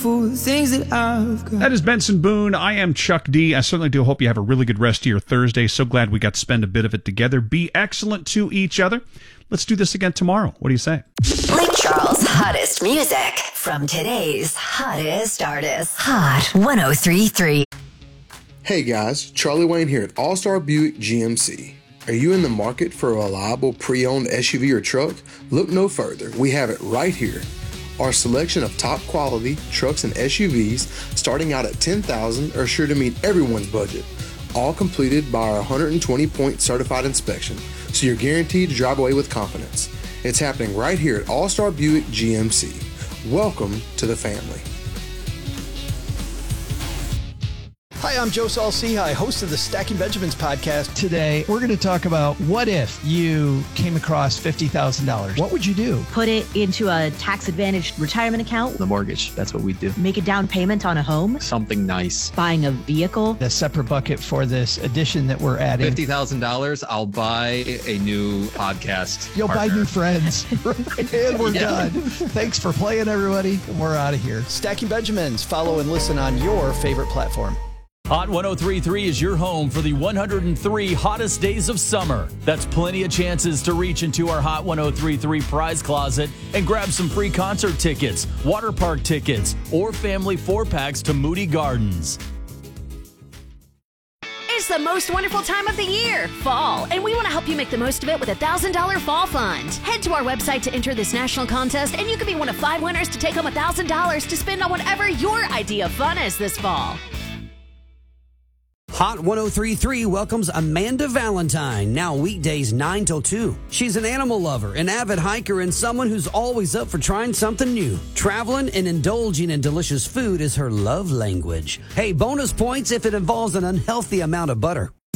for the things that I've got. That is Benson Boone. I am Chuck D. I certainly do hope you have a really good rest of your Thursday. So glad we got to spend a bit of it together. Be excellent to each other. Let's do this again tomorrow. What do you say? Lake Charles' hottest music from today's hottest artists. Hot 103.3. Hey guys, Charlie Wayne here at All-Star Buick GMC. Are you in the market for a reliable pre-owned SUV or truck? Look no further. We have it right here. Our selection of top quality trucks and SUVs starting out at $10,000 are sure to meet everyone's budget. All completed by our 120-point certified inspection, so you're guaranteed to drive away with confidence. It's happening right here at All-Star Buick GMC. Welcome to the family. Hi, I'm Joe Saul-Sehy, host of the Stacking Benjamins podcast. Today, we're going to talk about what if you came across $50,000? What would you do? Put it into a tax-advantaged retirement account. The mortgage, that's what we do. Make a down payment on a home. Something nice. Buying a vehicle. A separate bucket for this addition that we're adding. $50,000, I'll buy a new podcast You'll partner. buy new friends. And we're done. Thanks for playing, everybody. We're out of here. Stacking Benjamins. Follow and listen on your favorite platform. Hot 103.3 is your home for the 103 hottest days of summer. That's plenty of chances to reach into our Hot 103.3 prize closet and grab some free concert tickets, water park tickets, or family 4-packs to Moody Gardens. It's the most wonderful time of the year, fall, and we want to help you make the most of it with a $1,000 fall fund. Head to our website to enter this national contest, and you could be one of 5 winners to take home $1,000 to spend on whatever your idea of fun is this fall. Hot 103.3 welcomes Amanda Valentine, now weekdays 9 till 2. She's an animal lover, an avid hiker, and someone who's always up for trying something new. Traveling and indulging in delicious food is her love language. Hey, bonus points if it involves an unhealthy amount of butter.